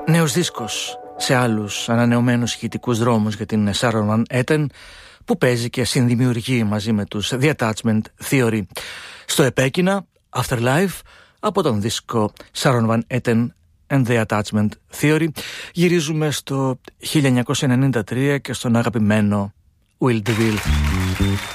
Νέος δίσκος σε άλλους ανανεωμένους ηχητικούς δρόμους για την Sharon Van Etten, που παίζει και συνδημιουργεί μαζί με τους The Attachment Theory. Στο επέκεινα Afterlife από τον δίσκο Sharon Van Etten and the Attachment Theory γυρίζουμε στο 1993 και στον αγαπημένο Will DeVille.